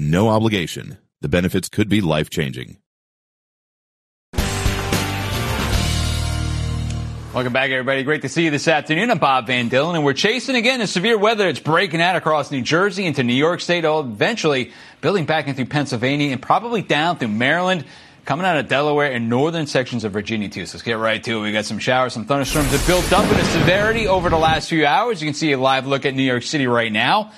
no obligation. The benefits could be life-changing. Welcome back, everybody. Great to see you this afternoon. I'm Bob Van Dillon, and we're chasing again the severe weather. It's breaking out across New Jersey into New York State, eventually building back into Pennsylvania and probably down through Maryland, coming out of Delaware and northern sections of Virginia, too. So let's get right to it. We got some showers, some thunderstorms that built up in a severity over the last few hours. You can see a live look at New York City right now.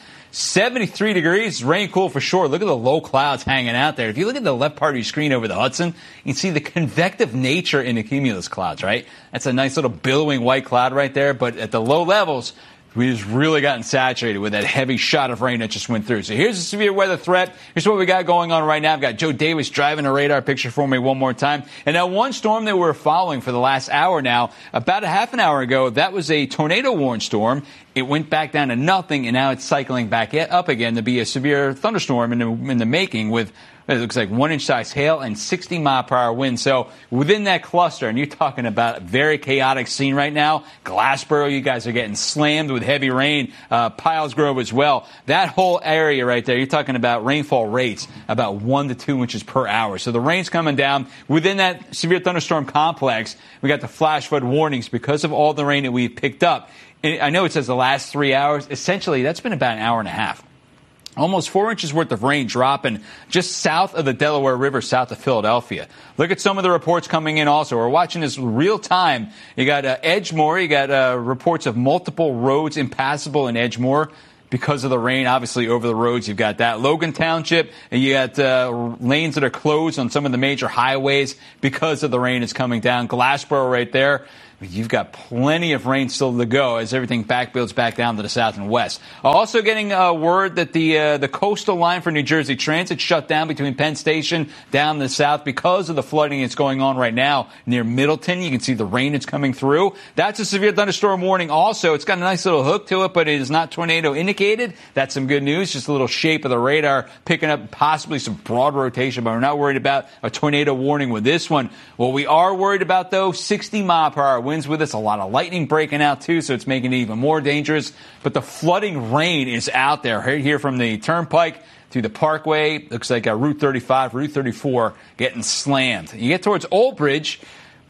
73 degrees, rain cool for sure. Look at the low clouds hanging out there. If you look at the left part of your screen over the Hudson, you can see the convective nature in the cumulus clouds, right? That's a nice little billowing white cloud right there. But at the low levels, we just really gotten saturated with that heavy shot of rain that just went through. So here's a severe weather threat. Here's what we got going on right now. I've got Joe Davis driving a radar picture for me one more time. And now one storm that we're following for the last hour now, about a half an hour ago, that was a tornado warned storm. It went back down to nothing, and now it's cycling back up again to be a severe thunderstorm in the making with, it looks like 1-inch size hail and 60-mile-per-hour winds. So within that cluster, and you're talking about a very chaotic scene right now. Glassboro, you guys are getting slammed with heavy rain. Piles Grove as well. That whole area right there, you're talking about rainfall rates about 1 to 2 inches per hour. So the rain's coming down. Within that severe thunderstorm complex, we got the flash flood warnings because of all the rain that we've picked up. And I know it says the last 3 hours. Essentially, that's been about an hour and a half. Almost 4 inches worth of rain dropping just south of the Delaware River, south of Philadelphia. Look at some of the reports coming in also. We're watching this real time. You got Edgemoor. You got reports of multiple roads impassable in Edgemoor because of the rain, obviously, over the roads. You've got that. Logan Township, and you got lanes that are closed on some of the major highways because of the rain that's coming down. Glassboro right there. You've got plenty of rain still to go as everything builds back down to the south and west. Also getting word that the coastal line for New Jersey Transit shut down between Penn Station down the south because of the flooding that's going on right now near Middleton. You can see the rain that's coming through. That's a severe thunderstorm warning also. It's got a nice little hook to it, but it is not tornado indicated. That's some good news. Just a little shape of the radar picking up possibly some broad rotation, but we're not worried about a tornado warning with this one. What we are worried about, though, 60-mile-per-hour winds with us, a lot of lightning breaking out too, so it's making it even more dangerous. But the flooding rain is out there right here from the Turnpike to the Parkway. Looks like Route 35, Route 34 getting slammed. You get towards Old Bridge,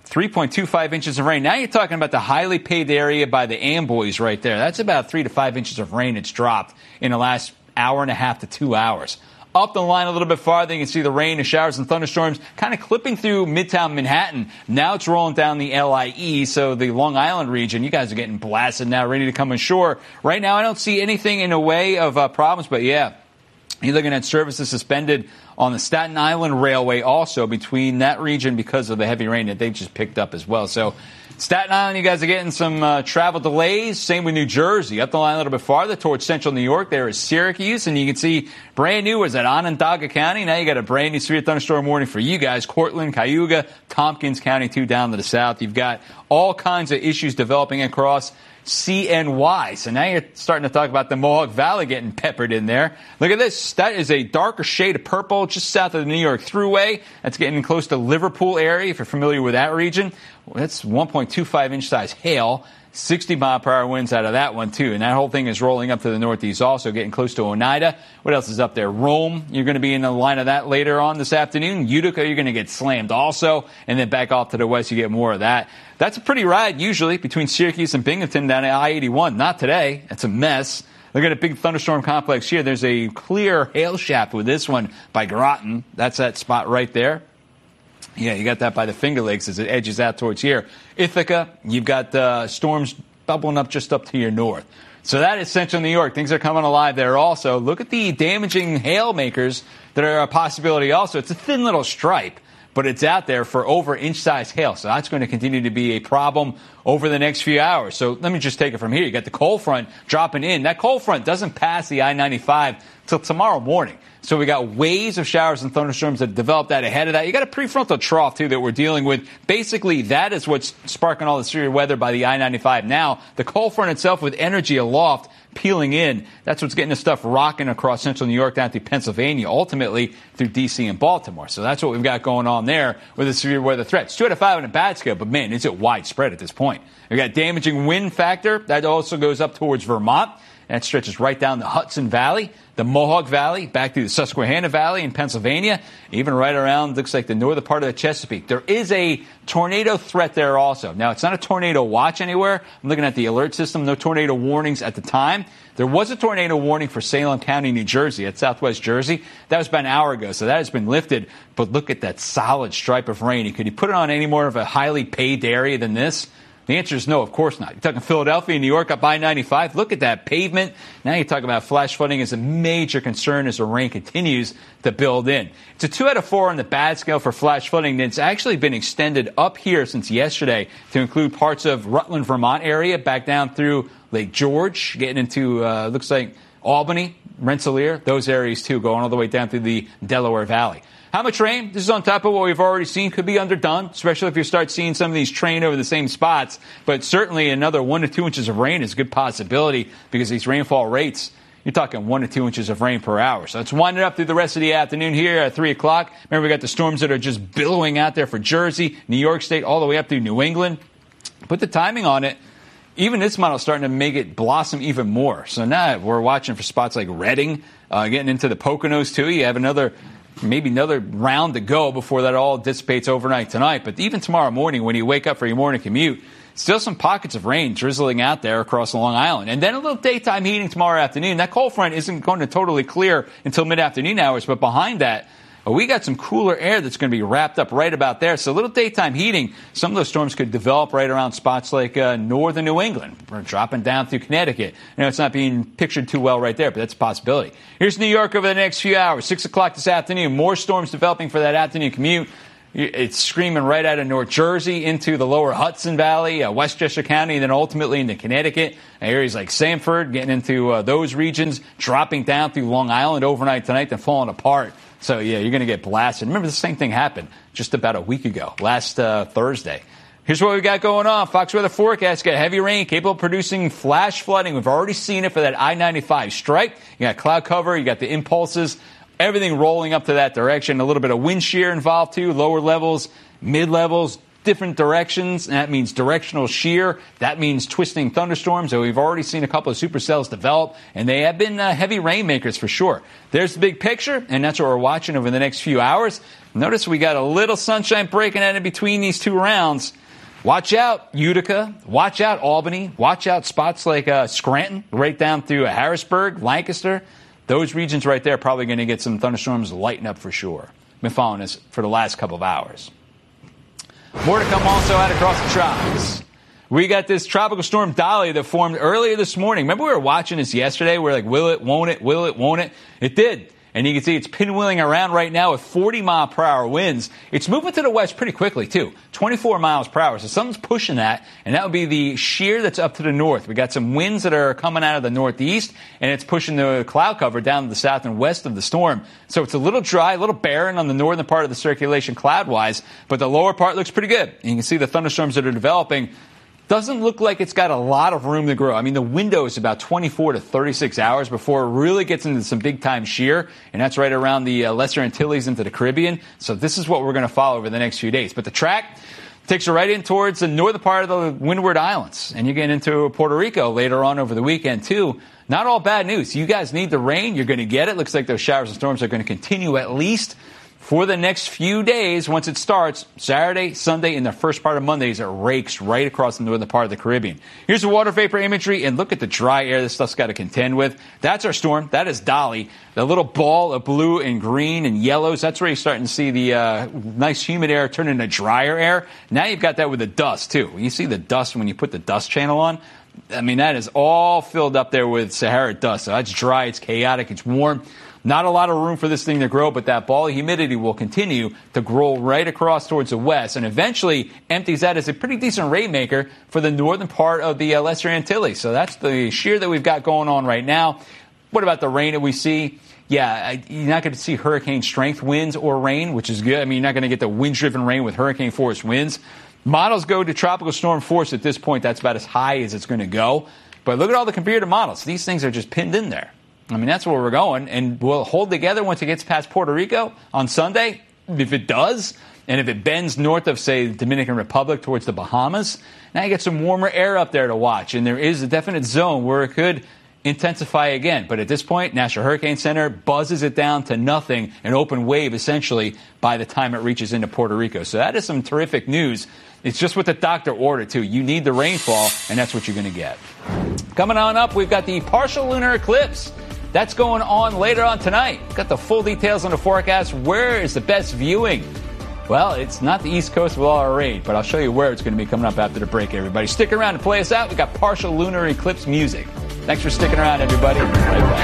3.25 inches of rain. Now you're talking about the highly paved area by the Amboys right there. That's about 3 to 5 inches of rain it's dropped in the last hour and a half to 2 hours. Up the line a little bit farther, you can see the rain, the showers, and thunderstorms kind of clipping through Midtown Manhattan. Now it's rolling down the LIE, so the Long Island region. You guys are getting blasted now, ready to come ashore. Right now, I don't see anything in the way of problems, but yeah, you're looking at services suspended on the Staten Island Railway also between that region because of the heavy rain that they've just picked up as well. So Staten Island, you guys are getting some travel delays. Same with New Jersey. Up the line a little bit farther towards central New York, there is Syracuse. And you can see brand new is at Onondaga County. Now you got a brand new severe thunderstorm warning for you guys. Cortland, Cayuga, Tompkins County, too, down to the south. You've got all kinds of issues developing across CNY. So now you're starting to talk about the Mohawk Valley getting peppered in there. Look at this. That is a darker shade of purple just south of the New York Thruway. That's getting close to Liverpool area, if you're familiar with that region. That's 1.25 inch size hail. 60-mile-per-hour winds out of that one, too. And that whole thing is rolling up to the northeast also, getting close to Oneida. What else is up there? Rome, you're going to be in the line of that later on this afternoon. Utica, you're going to get slammed also. And then back off to the west, you get more of that. That's a pretty ride, usually, between Syracuse and Binghamton down at I-81. Not today. It's a mess. Look at a big thunderstorm complex here. There's a clear hail shaft with this one by Groton. That's that spot right there. Yeah, you got that by the Finger Lakes as it edges out towards here. Ithaca, you've got storms bubbling up just up to your north. So that is central New York. Things are coming alive there also. Look at the damaging hail makers that are a possibility also. It's a thin little stripe, but it's out there for over inch-size hail. So that's going to continue to be a problem over the next few hours. So let me just take it from here. You got the cold front dropping in. That cold front doesn't pass the I-95 till tomorrow morning. So we got waves of showers and thunderstorms that developed that ahead of that. You got a prefrontal trough, too, that we're dealing with. Basically, that is what's sparking all the severe weather by the I-95 now. The cold front itself with energy aloft peeling in, that's what's getting the stuff rocking across central New York down to Pennsylvania, ultimately through D.C. and Baltimore. So that's what we've got going on there with the severe weather threats. 2 out of 5 on a bad scale, but, man, is it widespread at this point. We got damaging wind factor. That also goes up towards Vermont. That stretches right down the Hudson Valley, the Mohawk Valley, back through the Susquehanna Valley in Pennsylvania, even right around, looks like the northern part of the Chesapeake. There is a tornado threat there also. Now, it's not a tornado watch anywhere. I'm looking at the alert system. No tornado warnings at the time. There was a tornado warning for Salem County, New Jersey, at southwest Jersey. That was about an hour ago, so that has been lifted. But look at that solid stripe of rain. Could you put it on any more of a highly paved area than this? The answer is no, of course not. You're talking Philadelphia, New York, up I-95. Look at that pavement. Now you're talking about flash flooding as a major concern as the rain continues to build in. It's a 2 out of 4 on the bad scale for flash flooding. And it's actually been extended up here since yesterday to include parts of Rutland, Vermont area, back down through Lake George, getting into, looks like Albany, Rensselaer, those areas too, going all the way down through the Delaware Valley. How much rain? This is on top of what we've already seen. Could be underdone, especially if you start seeing some of these train over the same spots. But certainly another 1 to 2 inches of rain is a good possibility because these rainfall rates, you're talking 1 to 2 inches of rain per hour. So let's wind it up through the rest of the afternoon here at 3 o'clock. Remember, we got the storms that are just billowing out there for Jersey, New York State, all the way up through New England. Put the timing on it. Even this model is starting to make it blossom even more. So now we're watching for spots like Reading, getting into the Poconos too. You have maybe another round to go before that all dissipates overnight tonight. But even tomorrow morning, when you wake up for your morning commute, still some pockets of rain drizzling out there across Long Island. And then a little daytime heating tomorrow afternoon. That cold front isn't going to totally clear until mid-afternoon hours, but behind that, we got some cooler air that's going to be wrapped up right about there. So a little daytime heating. Some of those storms could develop right around spots like northern New England. We're dropping down through Connecticut. I know it's not being pictured too well right there, but that's a possibility. Here's New York over the next few hours. 6 o'clock this afternoon. More storms developing for that afternoon commute. It's screaming right out of North Jersey into the lower Hudson Valley, Westchester County, and then ultimately into Connecticut. Areas like Sanford, getting into those regions, dropping down through Long Island overnight tonight, then falling apart. So, yeah, you're going to get blasted. Remember, the same thing happened just about a week ago, last Thursday. Here's what we got going on. Fox Weather Forecast got heavy rain capable of producing flash flooding. We've already seen it for that I-95 strike. You got cloud cover. You got the impulses. Everything rolling up to that direction. A little bit of wind shear involved, too. Lower levels, mid-levels, different directions. And that means directional shear. That means twisting thunderstorms. So we've already seen a couple of supercells develop, and they have been heavy rainmakers for sure. There's the big picture, and that's what we're watching over the next few hours. Notice we got a little sunshine breaking out in between these two rounds. Watch out, Utica. Watch out, Albany. Watch out, spots like Scranton, right down through Harrisburg, Lancaster. Those regions right there are probably going to get some thunderstorms lighten up for sure. Been following this for the last couple of hours. More to come also out across the tropics. We got this tropical storm Dolly that formed earlier this morning. Remember we were watching this yesterday? We were like, will it, won't it, will it, won't it? It did. And you can see it's pinwheeling around right now with 40-mile-per-hour winds. It's moving to the west pretty quickly, too. 24 miles per hour. So something's pushing that, and that would be the shear that's up to the north. We got some winds that are coming out of the northeast, and it's pushing the cloud cover down to the south and west of the storm. So it's a little dry, a little barren on the northern part of the circulation cloud-wise, but the lower part looks pretty good. And you can see the thunderstorms that are developing. Doesn't look like it's got a lot of room to grow. I mean, the window is about 24 to 36 hours before it really gets into some big-time shear, and that's right around the Lesser Antilles into the Caribbean. So this is what we're going to follow over the next few days. But the track takes you right in towards the northern part of the Windward Islands, and you get into Puerto Rico later on over the weekend, too. Not all bad news. You guys need the rain. You're going to get it. Looks like those showers and storms are going to continue at least for the next few days. Once it starts, Saturday, Sunday, and the first part of Mondays, it rakes right across the northern part of the Caribbean. Here's the water vapor imagery, and look at the dry air this stuff's got to contend with. That's our storm. That is Dolly. The little ball of blue and green and yellows, that's where you're starting to see the nice humid air turn into drier air. Now you've got that with the dust, too. You see the dust when you put the dust channel on? I mean, that is all filled up there with Sahara dust. So that's dry, it's chaotic, it's warm. Not a lot of room for this thing to grow, but that ball of humidity will continue to grow right across towards the west and eventually empties out as a pretty decent rainmaker for the northern part of the Lesser Antilles. So that's the shear that we've got going on right now. What about the rain that we see? Yeah, you're not going to see hurricane strength winds or rain, which is good. I mean, you're not going to get the wind-driven rain with hurricane force winds. Models go to tropical storm force at this point. That's about as high as it's going to go. But look at all the computer models. These things are just pinned in there. I mean, that's where we're going, and we'll hold together once it gets past Puerto Rico on Sunday. If it does, and if it bends north of, say, the Dominican Republic towards the Bahamas, now you get some warmer air up there to watch, and there is a definite zone where it could intensify again. But at this point, National Hurricane Center buzzes it down to nothing, an open wave essentially, by the time it reaches into Puerto Rico. So that is some terrific news. It's just what the doctor ordered, too. You need the rainfall, and that's what you're going to get. Coming on up, we've got the partial lunar eclipse. That's going on later on tonight. Got the full details on the forecast. Where is the best viewing? Well, it's not the East Coast with all our rain, but I'll show you where it's going to be coming up after the break, everybody. Stick around to play us out. We've got partial lunar eclipse music. Thanks for sticking around, everybody. Right back.